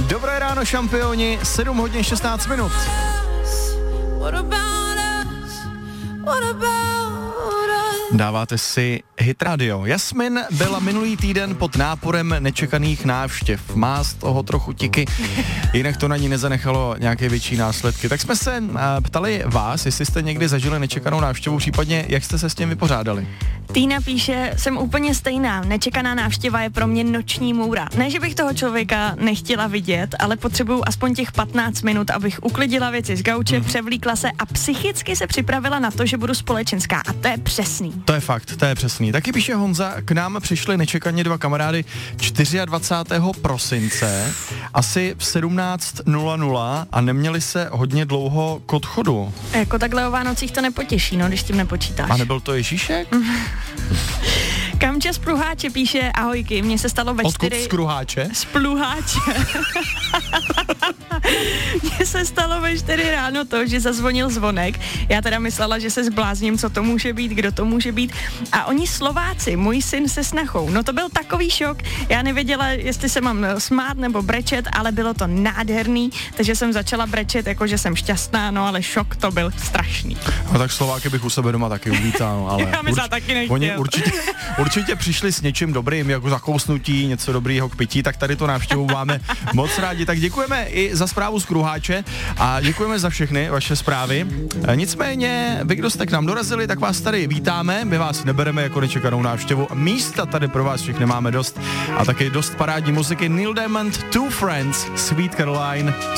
Dobré ráno, šampioni, 7 hodin 16 minut. Dáváte si Hit Radio. Jasmin byla minulý týden pod náporem nečekaných návštěv. Má z toho trochu tiky, jinak to na ní nezanechalo nějaké větší následky. Tak jsme se ptali vás, jestli jste někdy zažili nečekanou návštěvu, případně jak jste se s tím vypořádali. Týna píše, jsem úplně stejná, nečekaná návštěva je pro mě noční můra. Ne, že bych toho člověka nechtěla vidět, ale potřebuju aspoň těch 15 minut, abych uklidila věci z gauče, převlíkla se a psychicky se připravila na to, že budu společenská. A to je přesný. To je fakt, to je přesný. Taky píše Honza, k nám přišli nečekaně dva kamarády 24. prosince, asi v 17:00 a neměli se hodně dlouho k odchodu. Jako takhle o Vánocích to nepotěší, no, když tím nepočítáš. A nebyl to Ježíšek? Kamča z Pluháče píše, ahojky, mně se stalo ve 4... Odkud z Kruháče? Z Pluháče. Mně se stalo ve 4 ráno to, že zazvonil zvonek. Já teda myslela, že se zblázním, co to může být, kdo to může být. A oni Slováci, můj syn se snachou. No to byl takový šok. Já nevěděla, jestli se mám smát nebo brečet, ale bylo to nádherný, takže jsem začala brečet, jakože jsem šťastná, no ale šok to byl strašný. No tak Slováky bych u sebe doma taky uvítal, ale já myslím, taky nechtěl. Oni určitě přišli s něčím dobrým, jako zakousnutí, něco dobrýho k pití, tak tady to návštěvu máme moc rádi. Tak děkujeme i za zprávu z Kruháče a děkujeme za všechny vaše zprávy. Nicméně, vy, kdo jste k nám dorazili, tak vás tady vítáme, my vás nebereme jako nečekanou návštěvu. Místa tady pro vás všechny máme dost a taky dost parádní muziky. Neil Diamond, Two Friends, Sweet Caroline,